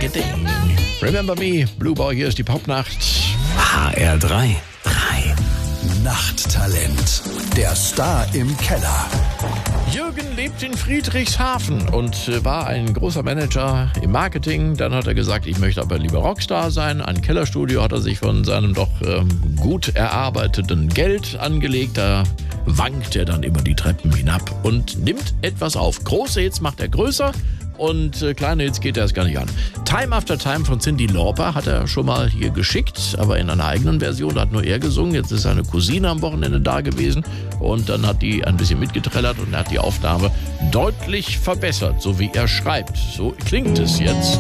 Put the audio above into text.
Ring-a-ding. Remember Me, Blue Boy, hier ist die Popnacht. HR3 Nachttalent. Der Star im Keller. Jürgen lebt in Friedrichshafen und war ein großer Manager im Marketing. Dann hat er gesagt, ich möchte aber lieber Rockstar sein. Ein Kellerstudio hat er sich von seinem doch gut erarbeiteten Geld angelegt. Da wankt er dann immer die Treppen hinab und nimmt etwas auf. Große Hits macht er größer und kleine Hits geht er erst gar nicht an. Time After Time von Cyndi Lauper hat er schon mal hier geschickt, aber in einer eigenen Version, da hat nur er gesungen. Jetzt ist seine Cousine am Wochenende da gewesen und dann hat die ein bisschen mitgetrellert und er hat die Aufnahme deutlich verbessert, so wie er schreibt. So klingt es jetzt.